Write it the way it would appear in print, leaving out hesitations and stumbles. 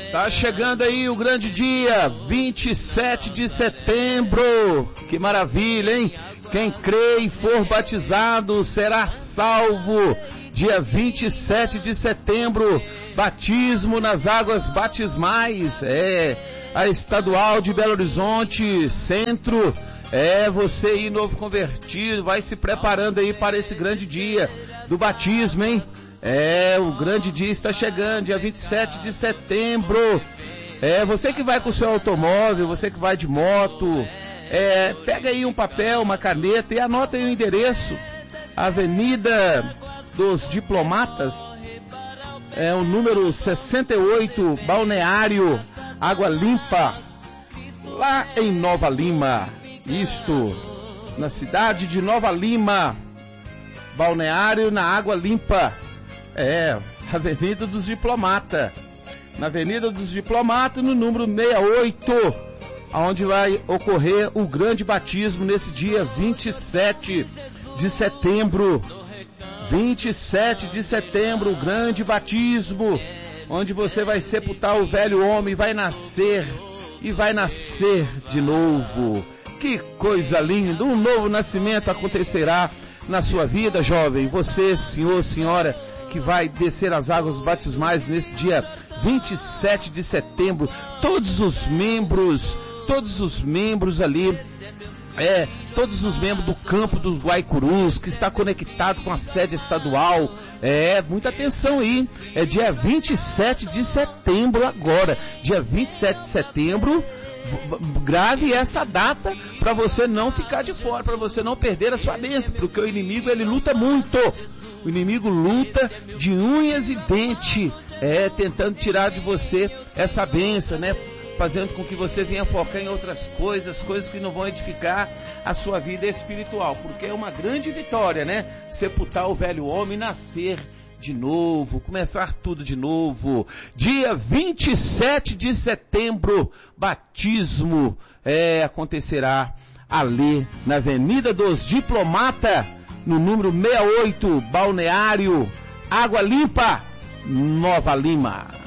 Tá chegando aí o grande dia, 27 de setembro. Que maravilha, hein? Quem crê e for batizado será salvo. Dia 27 de setembro, batismo nas águas batismais. A Estadual de Belo Horizonte, Centro. Você aí, novo convertido, vai se preparando aí para esse grande dia do batismo, hein? O grande dia está chegando, dia 27 de setembro. Você que vai com o seu automóvel, você que vai de moto, pega aí um papel, uma caneta e anota aí o endereço. Avenida dos Diplomatas, o número 68, Balneário Água Limpa, lá em Nova Lima. Isto, na cidade de Nova Lima, Balneário na Água Limpa. Avenida dos Diplomatas. Na Avenida dos Diplomatas, no número 68, onde vai ocorrer o grande batismo nesse dia 27 de setembro. 27 de setembro, o grande batismo, onde você vai sepultar o velho homem, vai nascer e vai nascer de novo. Que coisa linda, um novo nascimento acontecerá na sua vida, jovem. Você, senhor, senhora, que vai descer as águas batismais nesse dia 27 de setembro, todos os membros ali, todos os membros do campo dos Guaicurus, que está conectado com a sede estadual, muita atenção aí, dia 27 de setembro agora, dia 27 de setembro, grave essa data para você não ficar de fora, para você não perder a sua bênção, porque o inimigo ele luta muito. O inimigo luta de unhas e dentes, tentando tirar de você essa bênção, né? Fazendo com que você venha focar em outras coisas que não vão edificar a sua vida espiritual, porque é uma grande vitória, né? Sepultar o velho homem, nascer de novo, começar tudo de novo. Dia 27 de setembro, batismo acontecerá ali na Avenida dos Diplomatas, no número 68, Balneário Água Limpa, Nova Lima.